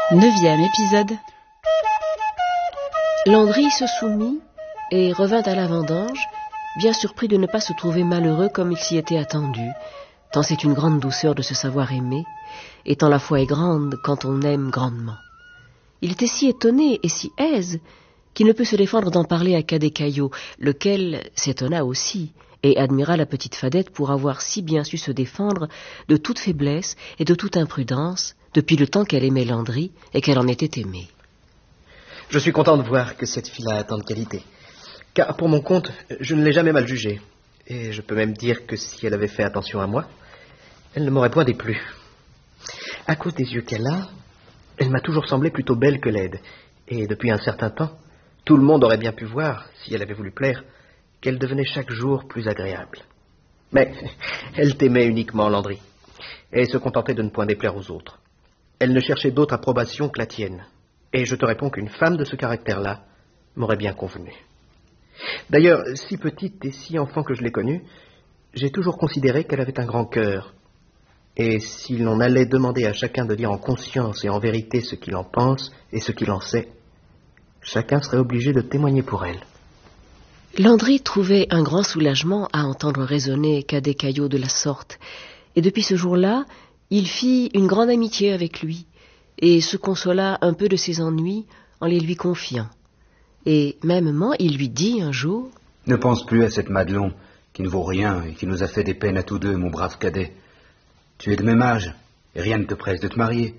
9e épisode. Landry se soumit et revint à la vendange, bien surpris de ne pas se trouver malheureux comme il s'y était attendu, tant c'est une grande douceur de se savoir aimer, et tant la foi est grande quand on aime grandement. Il était si étonné et si aise qu'il ne peut se défendre d'en parler à Cadet Caillot, lequel s'étonna aussi et admira la petite Fadette pour avoir si bien su se défendre de toute faiblesse et de toute imprudence depuis le temps qu'elle aimait Landry et qu'elle en était aimée. Je suis content de voir que cette fille a tant de qualités. Car pour mon compte, je ne l'ai jamais mal jugée. Et je peux même dire que si elle avait fait attention à moi, elle ne m'aurait point déplu. À cause des yeux qu'elle a, elle m'a toujours semblé plutôt belle que laide. Et depuis un certain temps, tout le monde aurait bien pu voir, si elle avait voulu plaire, qu'elle devenait chaque jour plus agréable. Mais elle t'aimait uniquement, Landry, et se contentait de ne point déplaire aux autres. Elle ne cherchait d'autre approbation que la tienne. Et je te réponds qu'une femme de ce caractère-là m'aurait bien convenu. D'ailleurs, si petite et si enfant que je l'ai connue, j'ai toujours considéré qu'elle avait un grand cœur. Et si l'on allait demander à chacun de dire en conscience et en vérité ce qu'il en pense et ce qu'il en sait, chacun serait obligé de témoigner pour elle. Landry trouvait un grand soulagement à entendre raisonner Cadet Caillot de la sorte, et depuis ce jour-là, il fit une grande amitié avec lui, et se consola un peu de ses ennuis en les lui confiant. Et mêmement, il lui dit un jour: « Ne pense plus à cette Madelon, qui ne vaut rien et qui nous a fait des peines à tous deux, mon brave Cadet. Tu es de même âge, et rien ne te presse de te marier.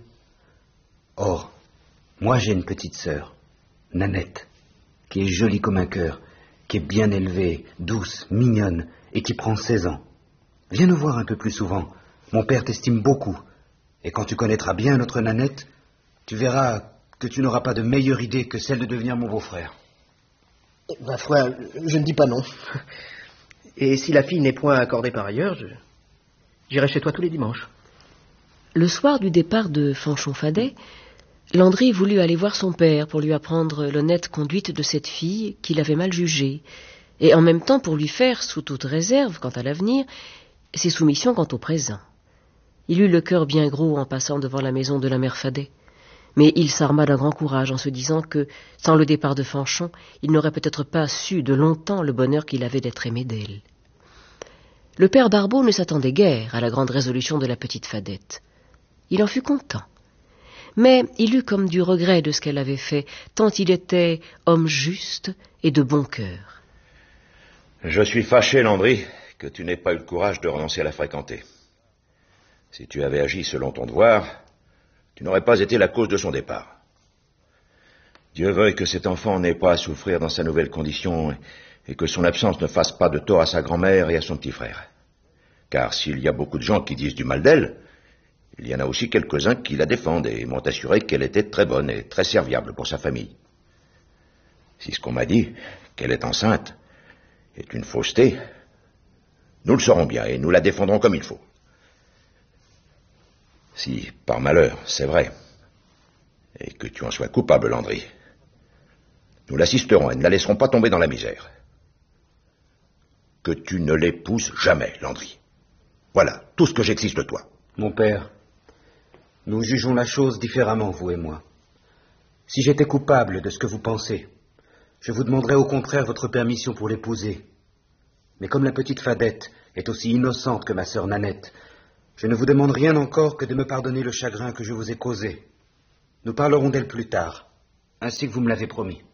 Or, moi j'ai une petite sœur, Nanette, qui est jolie comme un cœur, qui est bien élevée, douce, mignonne, et qui prend 16 ans. Viens nous voir un peu plus souvent. Mon père t'estime beaucoup. Et quand tu connaîtras bien notre Nanette, tu verras que tu n'auras pas de meilleure idée que celle de devenir mon beau-frère. » Ma foi, je ne dis pas non. Et si la fille n'est point accordée par ailleurs, j'irai chez toi tous les dimanches. Le soir du départ de Fanchon-Fadet, Landry voulut aller voir son père pour lui apprendre l'honnête conduite de cette fille qu'il avait mal jugée, et en même temps pour lui faire, sous toute réserve quant à l'avenir, ses soumissions quant au présent. Il eut le cœur bien gros en passant devant la maison de la mère Fadet, mais il s'arma d'un grand courage en se disant que, sans le départ de Fanchon, il n'aurait peut-être pas su de longtemps le bonheur qu'il avait d'être aimé d'elle. Le père Barbeau ne s'attendait guère à la grande résolution de la petite Fadette. Il en fut content, mais il eut comme du regret de ce qu'elle avait fait, tant il était homme juste et de bon cœur. « Je suis fâché, Landry, que tu n'aies pas eu le courage de renoncer à la fréquenter. Si tu avais agi selon ton devoir, tu n'aurais pas été la cause de son départ. Dieu veuille que cet enfant n'ait pas à souffrir dans sa nouvelle condition et que son absence ne fasse pas de tort à sa grand-mère et à son petit frère. Car s'il y a beaucoup de gens qui disent du mal d'elle, il y en a aussi quelques-uns qui la défendent et m'ont assuré qu'elle était très bonne et très serviable pour sa famille. Si ce qu'on m'a dit, qu'elle est enceinte, est une fausseté, nous le saurons bien et nous la défendrons comme il faut. Si, par malheur, c'est vrai, et que tu en sois coupable, Landry, nous l'assisterons et ne la laisserons pas tomber dans la misère. Que tu ne l'épouses jamais, Landry. Voilà tout ce que j'exige de toi. Mon père, nous jugeons la chose différemment, vous et moi. Si j'étais coupable de ce que vous pensez, je vous demanderais au contraire votre permission pour l'épouser. Mais comme la petite Fadette est aussi innocente que ma sœur Nanette, je ne vous demande rien encore que de me pardonner le chagrin que je vous ai causé. Nous parlerons d'elle plus tard, ainsi que vous me l'avez promis.